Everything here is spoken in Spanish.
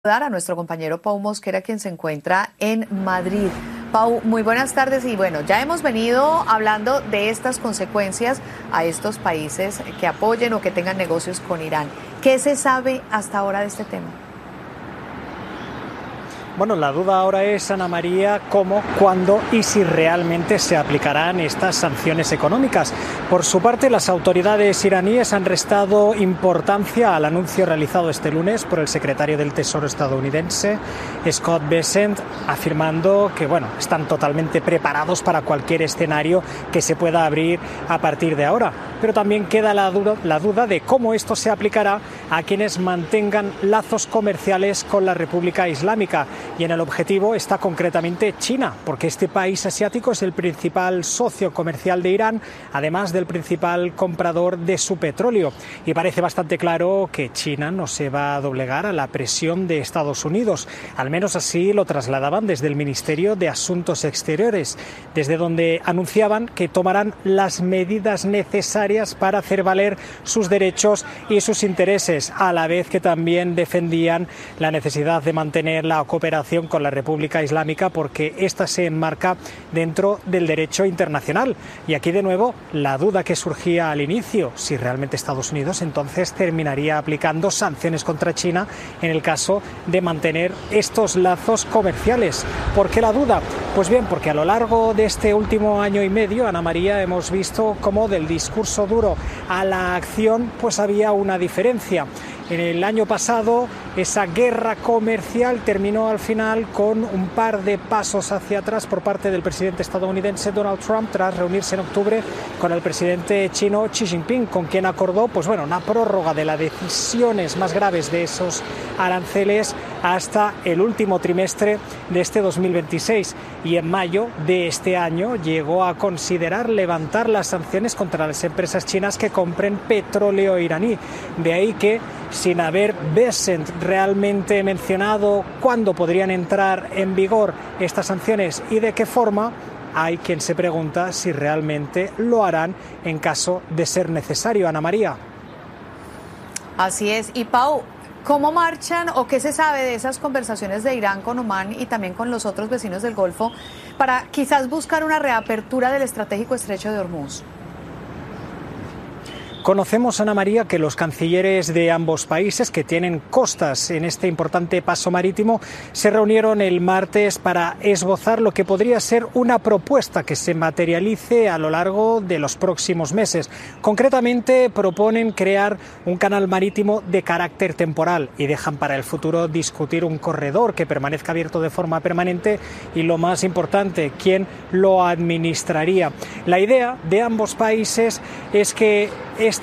A nuestro compañero Pau Mosquera, quien se encuentra en Madrid. Pau, muy buenas tardes y bueno, ya hemos venido hablando de estas consecuencias a estos países que apoyen o que tengan negocios con Irán. ¿Qué se sabe hasta ahora de este tema? Bueno, la duda ahora es, Ana María, cómo, cuándo y si realmente se aplicarán estas sanciones económicas. Por su parte, las autoridades iraníes han restado importancia al anuncio realizado este lunes por el secretario del Tesoro estadounidense, Scott Bessent, afirmando que están totalmente preparados para cualquier escenario que se pueda abrir a partir de ahora. Pero también queda la duda de cómo esto se aplicará a quienes mantengan lazos comerciales con la República Islámica. Y en el objetivo está concretamente China, porque este país asiático es el principal socio comercial de Irán, además del principal comprador de su petróleo. Y parece bastante claro que China no se va a doblegar a la presión de Estados Unidos. Al menos así lo trasladaban desde el Ministerio de Asuntos Exteriores, desde donde anunciaban que tomarán las medidas necesarias para hacer valer sus derechos y sus intereses, a la vez que también defendían la necesidad de mantener la cooperación con la República Islámica porque ésta se enmarca dentro del derecho internacional. Y aquí de nuevo la duda que surgía al inicio, si realmente Estados Unidos entonces terminaría aplicando sanciones contra China en el caso de mantener estos lazos comerciales. ¿Por qué la duda? Pues bien, porque a lo largo de este último año y medio, Ana María, hemos visto cómo del discurso duro a la acción pues había una diferencia. En el año pasado esa guerra comercial terminó al final con un par de pasos hacia atrás por parte del presidente estadounidense Donald Trump tras reunirse en octubre con el presidente chino Xi Jinping, con quien acordó una prórroga de las decisiones más graves de esos aranceles hasta el último trimestre de este 2026. Y en mayo de este año llegó a considerar levantar las sanciones contra las empresas chinas que compren petróleo iraní. De ahí que, sin haber Bessent realmente mencionado cuándo podrían entrar en vigor estas sanciones y de qué forma, hay quien se pregunta si realmente lo harán en caso de ser necesario. Ana María. Así es. Y Pau, ¿cómo marchan o qué se sabe de esas conversaciones de Irán con Omán y también con los otros vecinos del Golfo para quizás buscar una reapertura del estratégico estrecho de Hormuz? Conocemos, Ana María, que los cancilleres de ambos países que tienen costas en este importante paso marítimo se reunieron el martes para esbozar lo que podría ser una propuesta que se materialice a lo largo de los próximos meses. Concretamente, proponen crear un canal marítimo de carácter temporal y dejan para el futuro discutir un corredor que permanezca abierto de forma permanente y, lo más importante, quién lo administraría. La idea de ambos países es que este